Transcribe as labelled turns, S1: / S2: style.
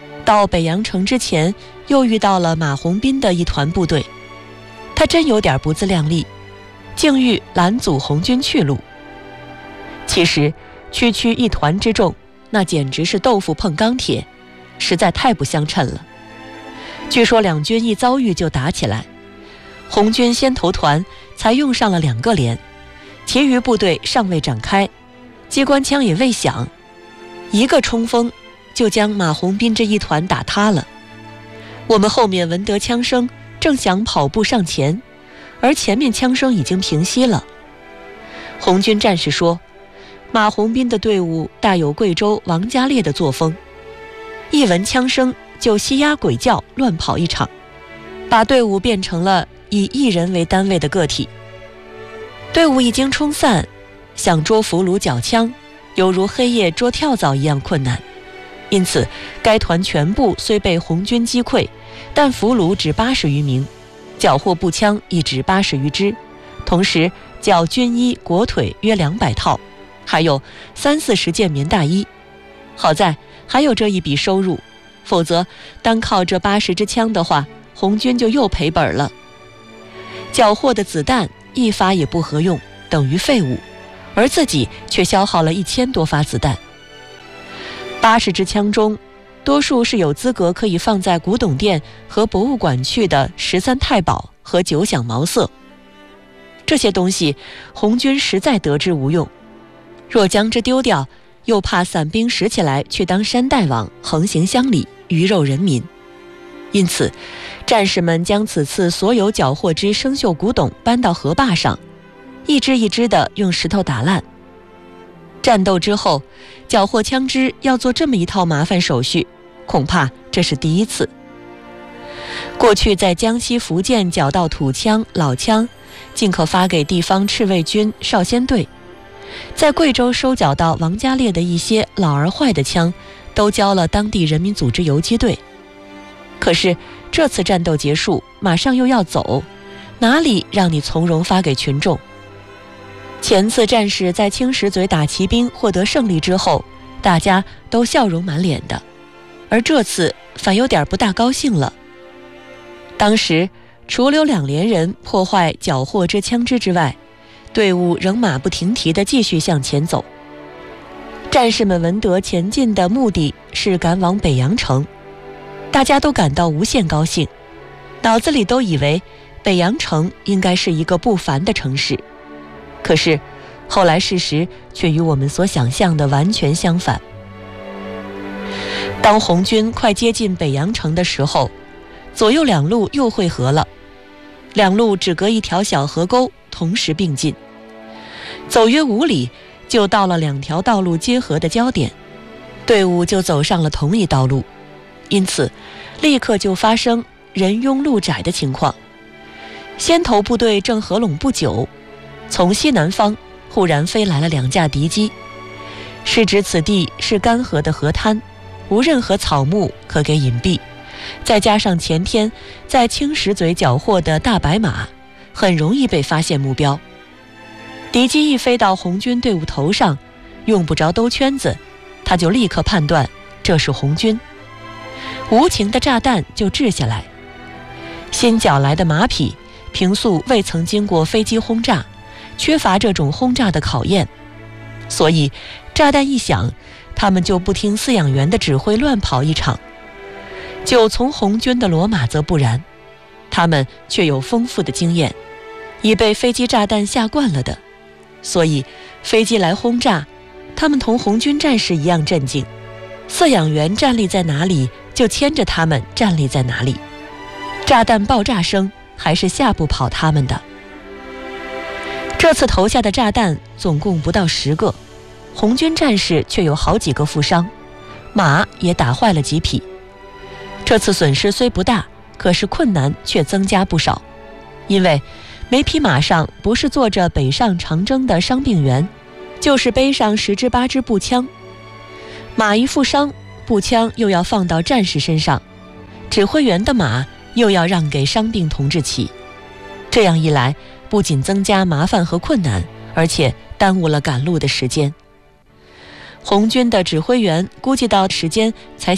S1: 到北阳城之前，又遇到了马鸿宾的一团部队，他真有点不自量力，竟欲拦阻红军去路。其实区区一团之众，那简直是豆腐碰钢铁，实在太不相称了。据说两军一遭遇就打起来，红军先头团才用上了2个连，其余部队尚未展开，机关枪也未响，一个冲锋就将马鸿宾这一团打塌了。我们后面闻得枪声，正想跑步上前，而前面枪声已经平息了。红军战士说，马鸿宾的队伍大有贵州王家烈的作风，一闻枪声就西鸦鬼叫，乱跑一场，把队伍变成了以1人为单位的个体。队伍一经冲散，想捉俘虏缴枪，犹如黑夜捉跳蚤一样困难。因此该团全部虽被红军击溃，但俘虏只80余名，缴获步枪亦只80余支，同时缴军衣裹腿约200套，还有30-40件棉大衣。好在还有这一笔收入，否则单靠这80支枪的话，红军就又赔本了。缴获的子弹一发也不合用，等于废物，而自己却消耗了1000多发子弹。80支枪中，多数是有资格可以放在古董店和博物馆去的13太保和9响毛瑟。这些东西红军实在得之无用，若将之丢掉，又怕散兵拾起来去当山大王，横行乡里，鱼肉人民。因此战士们将此次所有缴获之生锈古董搬到河坝上，一支一支地用石头打烂。战斗之后，缴获枪支要做这么一套麻烦手续，恐怕这是第一次。过去在江西福建缴到土枪老枪，尽可发给地方赤卫军少先队，在贵州收缴到王家烈的一些老而坏的枪，都交了当地人民组织游击队。可是这次战斗结束，马上又要走，哪里让你从容发给群众？前次战士在青石嘴打骑兵获得胜利之后，大家都笑容满脸的，而这次反有点不大高兴了。当时除留2连人破坏缴获之枪支之外，队伍仍马不停蹄地继续向前走。战士们闻得前进的目的是赶往北阳城，大家都感到无限高兴，脑子里都以为北阳城应该是一个不凡的城市。可是后来事实却与我们所想象的完全相反。当红军快接近北阳城的时候，左右2路又汇合了，2路只隔一条小河沟，同时并进，走约5里就到了2条道路结合的交点，队伍就走上了同一道路，因此立刻就发生人拥路窄的情况。先头部队正合拢不久，从西南方忽然飞来了2架敌机，是指此地是干涸的河滩，无任何草木可给隐蔽，再加上前天在青石嘴缴获的大白马，很容易被发现目标。敌机一飞到红军队伍头上，用不着兜圈子，他就立刻判断这是红军，无情的炸弹就掷下来。新缴来的马匹平素未曾经过飞机轰炸，缺乏这种轰炸的考验，所以炸弹一响，他们就不听饲养员的指挥乱跑一场。就从红军的骡马则不然，他们却有丰富的经验，已被飞机炸弹吓惯了的，所以飞机来轰炸，他们同红军战士一样镇静，饲养员站立在哪里，就牵着他们站立在哪里，炸弹爆炸声还是吓不跑他们的。这次投下的炸弹总共不到10个，红军战士却有好几个负伤，马也打坏了几匹。这次损失虽不大，可是困难却增加不少，因为每匹马上不是坐着北上长征的伤病员，就是背上10支8支步枪。马一负伤，步枪又要放到战士身上，指挥员的马又要让给伤病同志骑。这样一来，不仅增加麻烦和困难，而且耽误了赶路的时间。红军的指挥员估计到时间才